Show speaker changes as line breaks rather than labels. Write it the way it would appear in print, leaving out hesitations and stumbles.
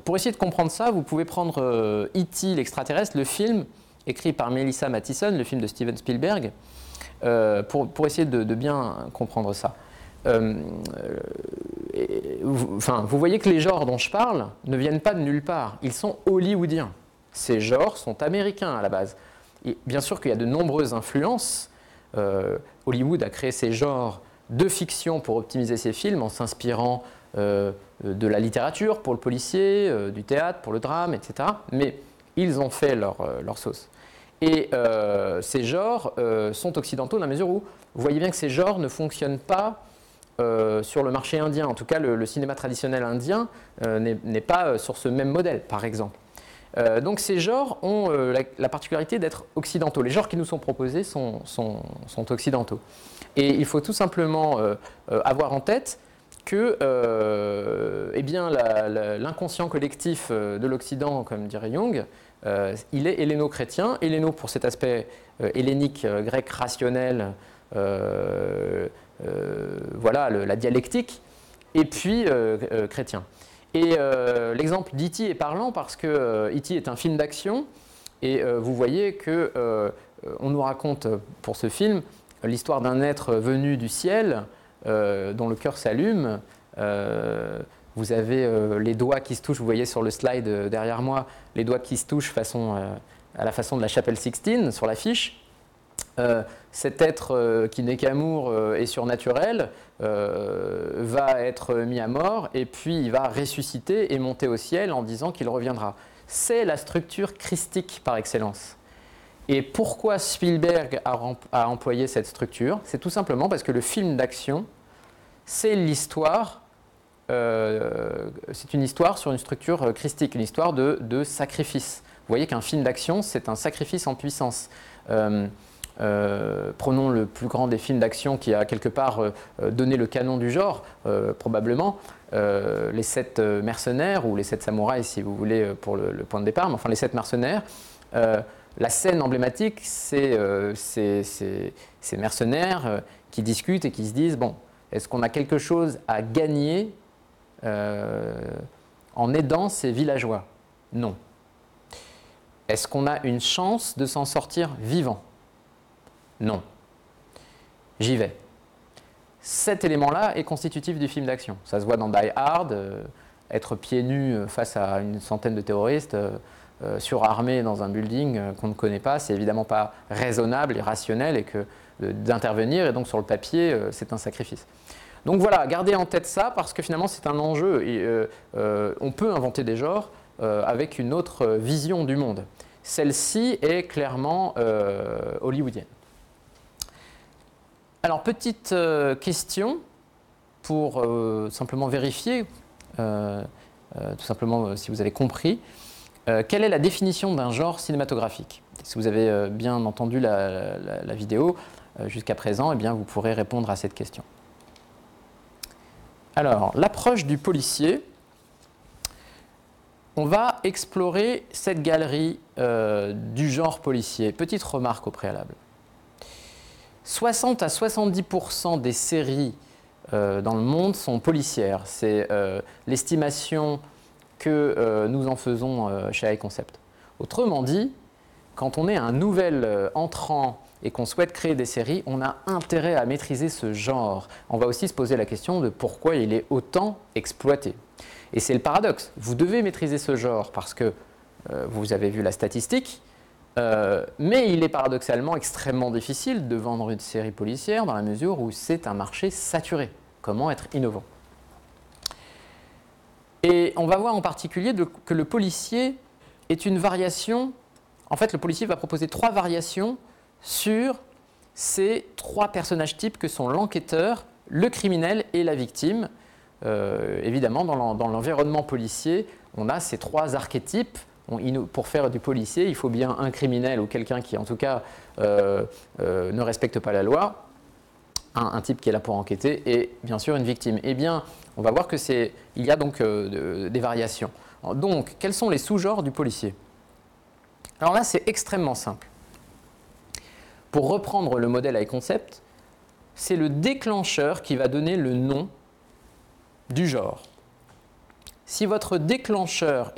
Pour essayer de comprendre ça, vous pouvez prendre E.T. l'extraterrestre, le film écrit par Melissa Mathison, le film de Steven Spielberg, pour essayer de bien comprendre ça. Vous voyez que les genres dont je parle ne viennent pas de nulle part, ils sont hollywoodiens. Ces genres sont américains à la base. Et bien sûr qu'il y a de nombreuses influences. Hollywood a créé ces genres de fiction pour optimiser ses films en s'inspirant de la littérature pour le policier, du théâtre pour le drame, etc. Mais ils ont fait leur sauce. Et ces genres sont occidentaux dans la mesure où vous voyez bien que ces genres ne fonctionnent pas sur le marché indien. En tout cas, le cinéma traditionnel indien n'est pas sur ce même modèle, par exemple. Donc ces genres ont la particularité d'être occidentaux. Les genres qui nous sont proposés sont occidentaux. Et il faut tout simplement avoir en tête que l'inconscient collectif de l'Occident, comme dirait Jung, il est helléno-chrétien. Helléno pour cet aspect hellénique, grec rationnel, la dialectique, et puis chrétien. Et l'exemple d'E.T. est parlant parce que E.T. est un film d'action et vous voyez que on nous raconte pour ce film l'histoire d'un être venu du ciel dont le cœur s'allume. Vous avez les doigts qui se touchent, vous voyez sur le slide derrière moi, les doigts qui se touchent à la façon de la chapelle Sixtine sur l'affiche. Cet être qui n'est qu'amour et surnaturel va être mis à mort et puis il va ressusciter et monter au ciel en disant qu'il reviendra. C'est la structure christique par excellence. Et pourquoi Spielberg a employé cette structure? C'est tout simplement parce que le film d'action, c'est l'histoire, c'est une histoire sur une structure christique, une histoire de sacrifice. Vous voyez qu'un film d'action, c'est un sacrifice en puissance. Prenons le plus grand des films d'action qui a quelque part donné le canon du genre, probablement, les 7 mercenaires, ou les 7 samouraïs si vous voulez pour le point de départ, mais enfin les 7 mercenaires. La scène emblématique, c'est ces mercenaires qui discutent et qui se disent, bon, est-ce qu'on a quelque chose à gagner en aidant ces villageois? Non. Est-ce qu'on a une chance de s'en sortir vivant? Non. J'y vais. Cet élément-là est constitutif du film d'action. Ça se voit dans Die Hard, être pieds nus face à une centaine de terroristes surarmés dans un building qu'on ne connaît pas, c'est évidemment pas raisonnable et rationnel et que d'intervenir, et donc sur le papier, c'est un sacrifice. Donc voilà, gardez en tête ça parce que finalement c'est un enjeu. Et, on peut inventer des genres avec une autre vision du monde. Celle-ci est clairement hollywoodienne. Alors, petite question pour simplement vérifier, tout simplement si vous avez compris, quelle est la définition d'un genre cinématographique? Si vous avez bien entendu la vidéo jusqu'à présent, eh bien, vous pourrez répondre à cette question. Alors, l'approche du policier, on va explorer cette galerie du genre policier. Petite remarque au préalable. 60 à 70% des séries dans le monde sont policières. C'est l'estimation que nous en faisons chez iConcept. Autrement dit, quand on est un nouvel entrant et qu'on souhaite créer des séries, on a intérêt à maîtriser ce genre. On va aussi se poser la question de pourquoi il est autant exploité. Et c'est le paradoxe. Vous devez maîtriser ce genre parce que vous avez vu la statistique, mais il est paradoxalement extrêmement difficile de vendre une série policière dans la mesure où c'est un marché saturé. Comment être innovant? Et on va voir en particulier que le policier est une variation. En fait, le policier va proposer 3 variations sur ces 3 personnages types que sont l'enquêteur, le criminel et la victime. Évidemment, dans l'environnement policier, on a ces 3 archétypes. Pour faire du policier, il faut bien un criminel ou quelqu'un qui, en tout cas, ne respecte pas la loi, un type qui est là pour enquêter, et bien sûr une victime. Eh bien, on va voir qu'il y a donc des variations. Donc, quels sont les sous-genres du policier? Alors là, c'est extrêmement simple. Pour reprendre le modèle iConcept, c'est le déclencheur qui va donner le nom du genre. Si votre déclencheur